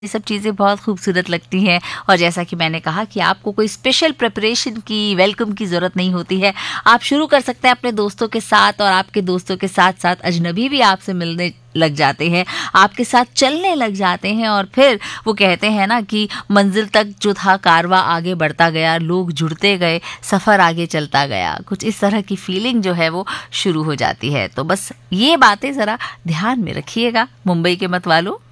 ये सब चीज़ें बहुत खूबसूरत लगती हैं। और जैसा कि मैंने कहा कि आपको कोई स्पेशल प्रिपरेशन की, वेलकम की ज़रूरत नहीं होती है। आप शुरू कर सकते हैं अपने दोस्तों के साथ, और आपके दोस्तों के साथ साथ अजनबी भी आपसे मिलने लग जाते हैं, आपके साथ चलने लग जाते हैं। और फिर वो कहते हैं ना कि मंजिल तक जो था कारवा आगे बढ़ता गया, लोग जुड़ते गए, सफ़र आगे चलता गया। कुछ इस तरह की फीलिंग जो है वो शुरू हो जाती है। तो बस ये बातें ज़रा ध्यान में रखिएगा मुंबई के मत वालों।